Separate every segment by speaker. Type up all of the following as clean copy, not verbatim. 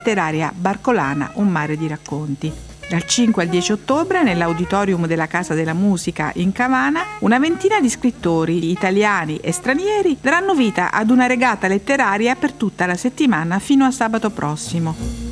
Speaker 1: letteraria Barcolana, un mare di racconti. Dal 5 al 10 ottobre, nell'auditorium della Casa della Musica in Cavana, una ventina di scrittori italiani e stranieri daranno vita ad una regata letteraria per tutta la settimana fino a sabato prossimo.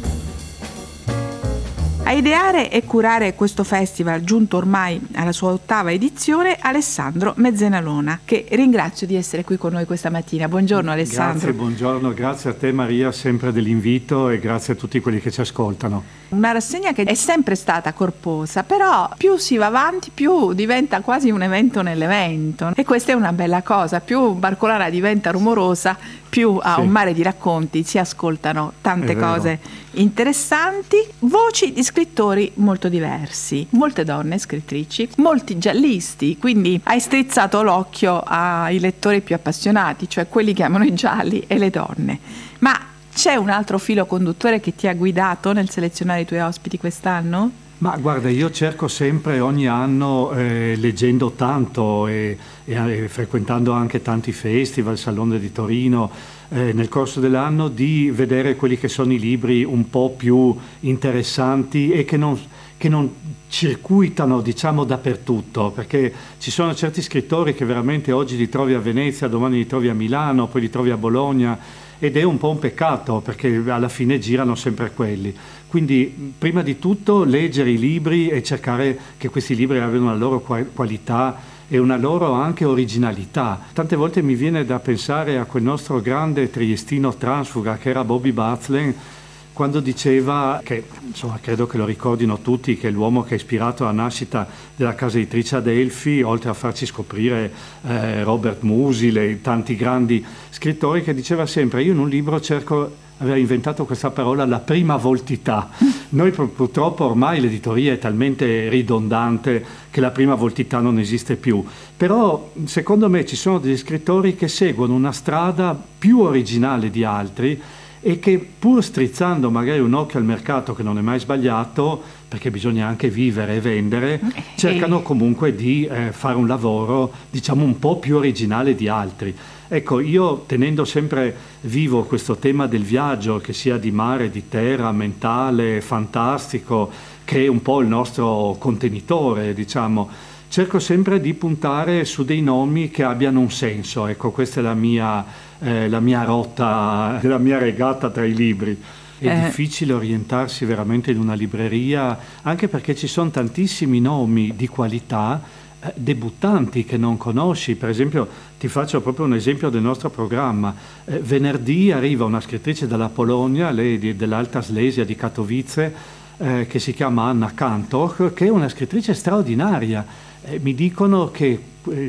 Speaker 1: A ideare e curare questo festival, giunto ormai alla sua 8ª edizione, Alessandro Mezzenalona, che ringrazio di essere qui con noi questa mattina. Buongiorno Alessandro.
Speaker 2: Grazie, buongiorno, grazie a te Maria sempre dell'invito e grazie a tutti quelli che ci ascoltano.
Speaker 1: Una rassegna che è sempre stata corposa, però più si va avanti più diventa quasi un evento nell'evento, e questa è una bella cosa. Più Barcolana diventa rumorosa, più a un mare di racconti si ascoltano tante cose interessanti, voci di scrittori molto diversi, molte donne scrittrici, molti giallisti, quindi hai strizzato l'occhio ai lettori più appassionati, cioè quelli che amano i gialli e le donne. Ma c'è un altro filo conduttore che ti ha guidato nel selezionare i tuoi ospiti quest'anno?
Speaker 2: Ma guarda, io cerco sempre ogni anno, leggendo tanto e frequentando anche tanti festival, Salone di Torino, nel corso dell'anno, di vedere quelli che sono i libri un po' più interessanti e che non circuitano, diciamo, dappertutto, perché ci sono certi scrittori che veramente oggi li trovi a Venezia, domani li trovi a Milano, poi li trovi a Bologna, ed è un po' un peccato perché alla fine girano sempre quelli. Quindi prima di tutto leggere i libri e cercare che questi libri abbiano una loro qualità e una loro anche originalità. Tante volte mi viene da pensare a quel nostro grande triestino transfuga che era Bobby Batzlen, quando diceva, che insomma credo che lo ricordino tutti, che è l'uomo che ha ispirato la nascita della casa editrice Adelphi, oltre a farci scoprire Robert Musil e tanti grandi scrittori, che diceva sempre: io in un libro aveva inventato questa parola, la prima voltità. Noi purtroppo ormai l'editoria è talmente ridondante che la prima voltità non esiste più, però secondo me ci sono degli scrittori che seguono una strada più originale di altri e che, pur strizzando magari un occhio al mercato, che non è mai sbagliato perché bisogna anche vivere e vendere, cercano comunque di fare un lavoro, diciamo, un po' più originale di altri. Ecco, io tenendo sempre vivo questo tema del viaggio, che sia di mare, di terra, mentale, fantastico, che è un po' il nostro contenitore, diciamo, cerco sempre di puntare su dei nomi che abbiano un senso. Ecco, questa è la mia rotta, la mia regata tra i libri. È difficile orientarsi veramente in una libreria, anche perché ci sono tantissimi nomi di qualità, debuttanti che non conosci. Per esempio, ti faccio proprio un esempio del nostro programma. Venerdì arriva una scrittrice dalla Polonia, lei dell'Alta Slesia di Katowice, che si chiama Anna Kantor, che è una scrittrice straordinaria. Mi dicono che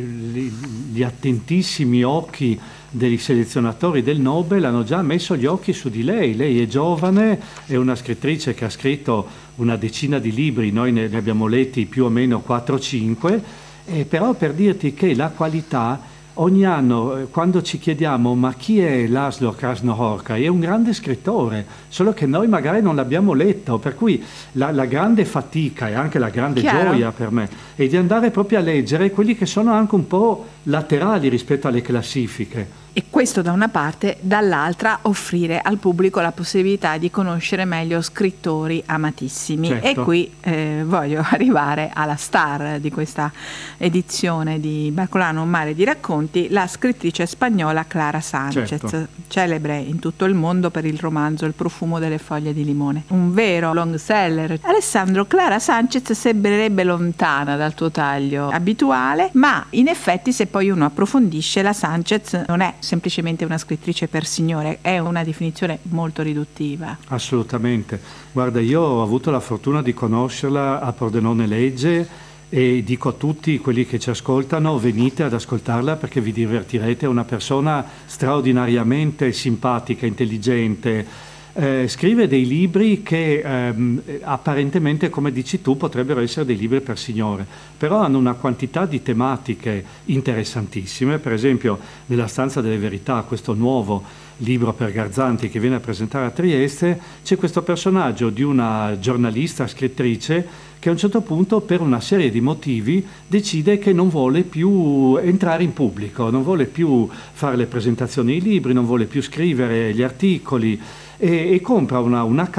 Speaker 2: gli attentissimi occhi dei selezionatori del Nobel hanno già messo gli occhi su di lei. Lei è giovane, è una scrittrice che ha scritto una decina di libri, noi ne abbiamo letti più o meno 4-5, però per dirti che la qualità, ogni anno quando ci chiediamo ma chi è Laszlo Krasznahorkai, è un grande scrittore, solo che noi magari non l'abbiamo letto, per cui la grande fatica e anche la grande gioia per me è di andare proprio a leggere quelli che sono anche un po' laterali rispetto alle classifiche.
Speaker 1: E questo da una parte, dall'altra offrire al pubblico la possibilità di conoscere meglio scrittori amatissimi.
Speaker 2: Certo.
Speaker 1: E qui voglio arrivare alla star di questa edizione di Barcolana, un mare di racconti, la scrittrice spagnola Clara Sánchez, certo, celebre in tutto il mondo per il romanzo Il profumo delle foglie di limone, un vero long seller. Alessandro, Clara Sánchez sembrerebbe lontana dal tuo taglio abituale, ma in effetti se poi uno approfondisce, la Sánchez non è semplicemente una scrittrice per signore, è una definizione molto riduttiva.
Speaker 2: Assolutamente. Guarda, io ho avuto la fortuna di conoscerla a Pordenone Legge e dico a tutti quelli che ci ascoltano: venite ad ascoltarla perché vi divertirete. È una persona straordinariamente simpatica, intelligente. Scrive dei libri che apparentemente, come dici tu, potrebbero essere dei libri per signore, però hanno una quantità di tematiche interessantissime. Per esempio, nella Stanza delle Verità, questo nuovo libro per Garzanti che viene a presentare a Trieste, c'è questo personaggio di una giornalista scrittrice che a un certo punto, per una serie di motivi, decide che non vuole più entrare in pubblico, non vuole più fare le presentazioni ai libri, non vuole più scrivere gli articoli, e compra una